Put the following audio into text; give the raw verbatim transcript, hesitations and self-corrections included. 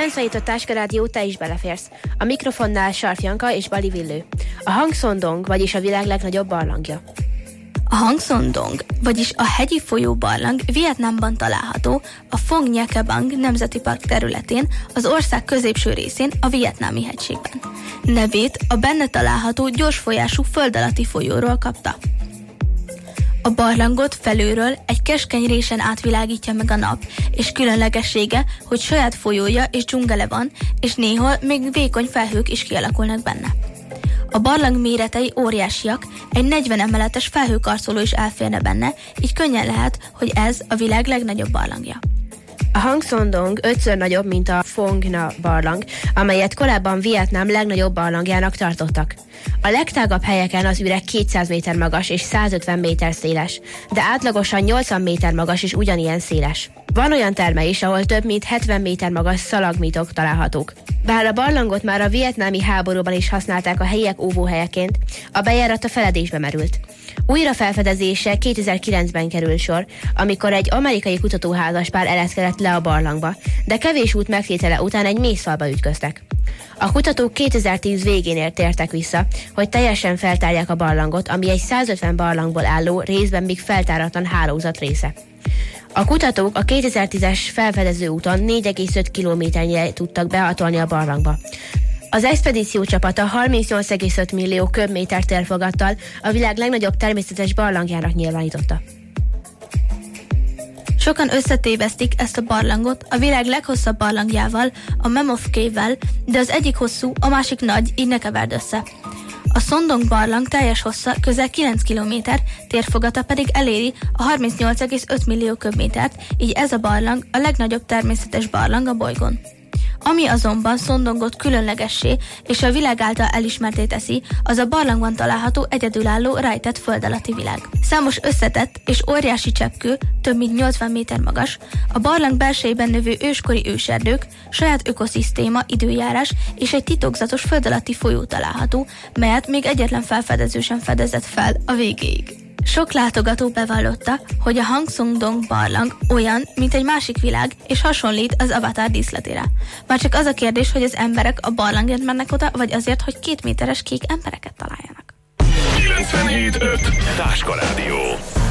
kilencvenhét Táska Rádió, te is beleférsz. A mikrofonnál Sarf Janka és Bali Villő. A Hangson-dong, vagyis a világ legnagyobb barlangja. A Hangson-dong, vagyis a hegyi folyó barlang Vietnámban található, a Phong Nha-Ke-Bang Nemzeti Park területén, az ország középső részén, a Vietnámi hegységben. Nevét a benne található gyorsfolyású föld alatti folyóról kapta. A barlangot felülről egy keskeny résen átvilágítja meg a nap, és különlegessége, hogy saját folyója és dzsungele van, és néhol még vékony felhők is kialakulnak benne. A barlang méretei óriásiak, egy negyven emeletes felhőkarcoló is elférne benne, így könnyen lehet, hogy ez a világ legnagyobb barlangja. A Hangson-dong ötször nagyobb, mint a Phong Nha barlang, amelyet korábban Vietnám legnagyobb barlangjának tartottak. A legtágabb helyeken az üreg kétszáz méter magas és százötven méter széles, de átlagosan nyolcvan méter magas és ugyanilyen széles. Van olyan terme is, ahol több mint hetven méter magas szalagmitok találhatók. Bár a barlangot már a vietnámi háborúban is használták a helyiek óvóhelyeként, a bejárat a feledésbe merült. Újra felfedezése kétezer-kilencben került sor, amikor egy amerikai kutatóházaspár ereszkedett le a barlangba, de kevés út megtétele után egy mélyszalba ütköztek. A kutatók kétezer-tíz végén tértek vissza, hogy teljesen feltárják a barlangot, ami egy százötven barlangból álló, részben még feltáratlan hálózat része. A kutatók a kétezer-tízes felfedező úton négy egész öt kilométernyire tudtak behatolni a barlangba. Az expedíció csapata harmincnyolc egész öt millió köbméter térfogattal a világ legnagyobb természetes barlangjának nyilvánította. Sokan összetévesztik ezt a barlangot a világ leghosszabb barlangjával, a Mammoth Cave-vel, de az egyik hosszú, a másik nagy, így ne keverd össze. A Son Doong barlang teljes hossza közel kilenc kilométer, térfogata pedig eléri a harmincnyolc egész öt millió köbmétert, így ez a barlang a legnagyobb természetes barlang a bolygón. Ami azonban Son Doongot különlegessé és a világ által elismerté teszi, az a barlangban található egyedülálló rejtett föld alatti világ. Számos összetett és óriási cseppkő, több mint nyolcvan méter magas, a barlang belsejében növő őskori őserdők, saját ökoszisztéma, időjárás és egy titokzatos föld alatti folyó található, melyet még egyetlen felfedező sem fedezett fel a végéig. Sok látogató bevallotta, hogy a Hangson-dong barlang olyan, mint egy másik világ, és hasonlít az Avatar díszletére. Már csak az a kérdés, hogy az emberek a barlangért mennek oda, vagy azért, hogy két méteres kék embereket találjanak. kilencvenhét öt Táska Rádió.